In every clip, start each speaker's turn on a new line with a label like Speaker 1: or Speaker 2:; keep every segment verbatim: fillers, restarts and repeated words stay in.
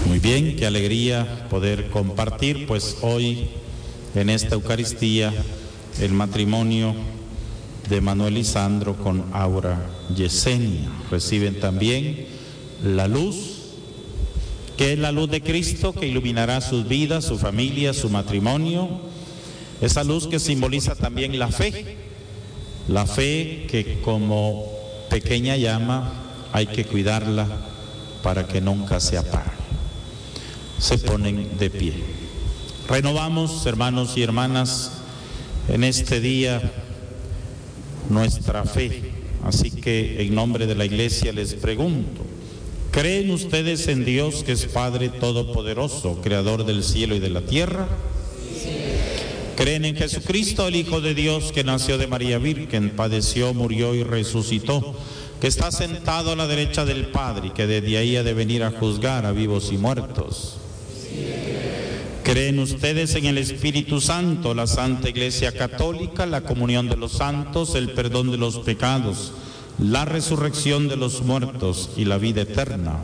Speaker 1: Muy bien, qué alegría poder compartir pues hoy en esta Eucaristía el matrimonio de Manuel y Sandro con Aura Yesenia. Reciben también la luz, que es la luz de Cristo que iluminará sus vidas, su familia, su matrimonio. Esa luz que simboliza también la fe, la fe que como pequeña llama hay que cuidarla para que nunca se apague. Se ponen de pie. Renovamos, hermanos y hermanas, en este día nuestra fe. Así que en nombre de la Iglesia les pregunto, ¿creen ustedes en Dios que es Padre Todopoderoso, Creador del cielo y de la tierra? Sí. ¿Creen en Jesucristo, el Hijo de Dios, que nació de María Virgen, padeció, murió y resucitó, que está sentado a la derecha del Padre y que desde ahí ha de venir a juzgar a vivos y muertos? ¿Creen ustedes en el Espíritu Santo, la Santa Iglesia Católica, la comunión de los santos, el perdón de los pecados, la resurrección de los muertos y la vida eterna?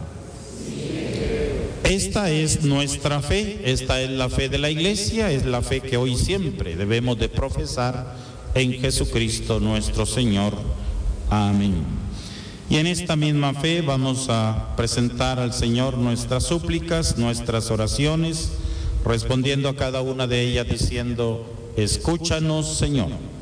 Speaker 1: Esta es nuestra fe, esta es la fe de la Iglesia, es la fe que hoy siempre debemos de profesar en Jesucristo nuestro Señor. Amén. Y en esta misma fe vamos a presentar al Señor nuestras súplicas, nuestras oraciones, respondiendo a cada una de ellas diciendo: escúchanos, Señor.